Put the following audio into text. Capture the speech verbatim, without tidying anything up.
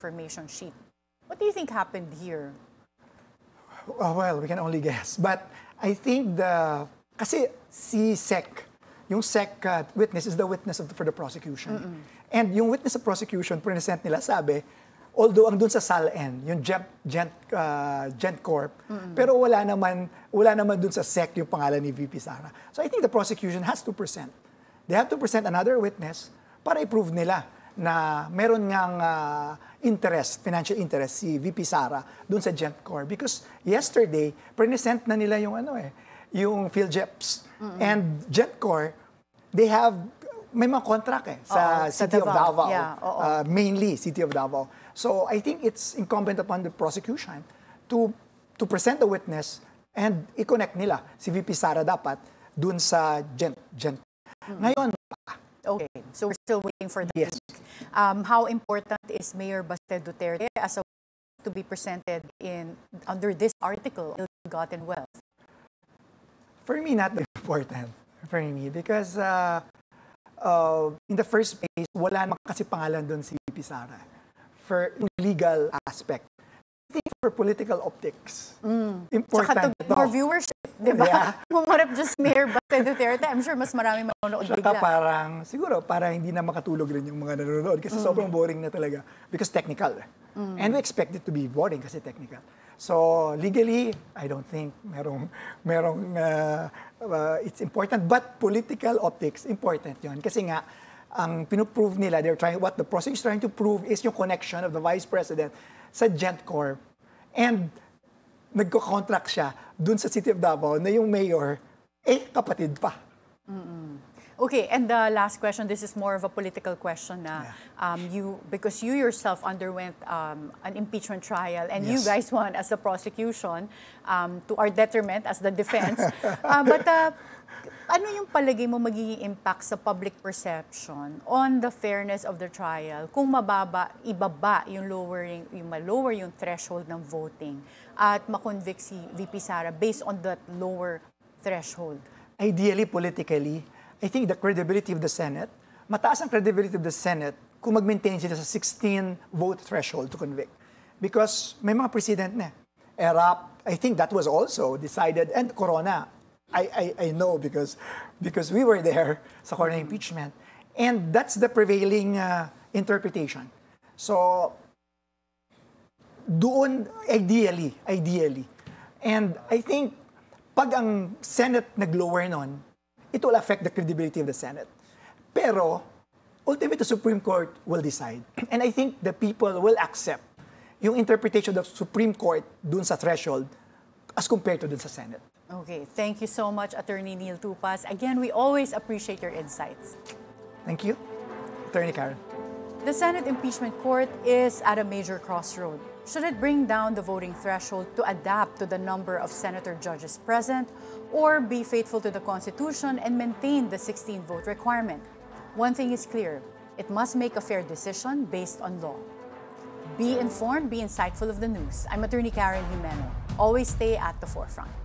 information sheet. What do you think happened here? Uh, well, we can only guess. But I think the... Kasi si Sec, yung Sec uh, witness is the witness of the, for the prosecution. Mm-mm. And yung witness of prosecution, present nila, sabi, although ang dun sa S A L N, yung Gent, Gent, uh, Gent Corp, mm-hmm. pero wala naman, wala naman dun sa S E C yung pangalan ni V P Sara. So I think the prosecution has to present. They have to present another witness para i-prove nila na meron ngang uh, interest, financial interest si V P Sara dun sa Gent Corp. Because yesterday, present na nila yung ano eh, yung PhilJeps. Mm-hmm. And Gent Corp, they have may mga contract eh, sa oo, City sa of Davao. Yeah, uh, mainly, City of Davao. So I think it's incumbent upon the prosecution to to present the witness and i-connect nila si V P Sara dapat dun sa Gent. Gent. Hmm. Ngayon, okay, so we're still waiting for the yes. Um, how important is Mayor Baste Duterte as a to be presented in under this article, Ill-Gotten Wealth? For me, not important. For me, because uh, Uh, in the first place, wala naman kasi pangalan doon si V P Sara for legal aspect. I think for political optics, mm. important ito. More viewership, di ba? Yeah. Humarap just Mayor Baste Duterte, I'm sure mas marami manonood bigla. Saka parang, siguro, para hindi na makatulog rin yung mga nanonood kasi mm. sobrang boring na talaga because technical. Mm. And we expect it to be boring kasi technical. So, legally, I don't think merong, merong uh, uh, it's important. But political optics, important yon. Kasi nga, ang pinuprove nila, they're trying, what the prosecution is trying to prove is yung connection of the Vice President sa Gent Corp. And nagko-contract siya dun sa City of Davao na yung mayor, eh, kapatid pa. Mm-mm. Okay, and the last question, this is more of a political question na yeah. um, you, because you yourself underwent um, an impeachment trial and yes. you guys won as the prosecution um, to our detriment as the defense. uh, but uh, ano yung palagay mo magiging impact sa public perception on the fairness of the trial kung mababa, ibaba yung lowering, yung ma-lower yung threshold ng voting at makonvict si V P Sara based on that lower threshold? Ideally, politically, I think the credibility of the Senate, mataas ang credibility of the Senate kung mag-maintain sila sa sixteen vote threshold to convict. Because may mga precedent na. ERAP, I think that was also decided, and Corona, I, I, I know because, because we were there sa Corona impeachment. And that's the prevailing uh, interpretation. So, doon, ideally, ideally. And I think, pag ang Senate nag-lower nun, it will affect the credibility of the Senate. Pero, ultimately, the Supreme Court will decide. And I think the people will accept yung interpretation of the Supreme Court dun sa threshold as compared to dun sa Senate. Okay. Thank you so much, Attorney Neil Tupas. Again, we always appreciate your insights. Thank you, Attorney Karen. The Senate Impeachment Court is at a major crossroad. Should it bring down the voting threshold to adapt to the number of senator judges present, or be faithful to the Constitution and maintain the sixteen vote requirement? One thing is clear, it must make a fair decision based on law. Be informed, be insightful of the news. I'm Attorney Karen Jimeno. Always stay at the forefront.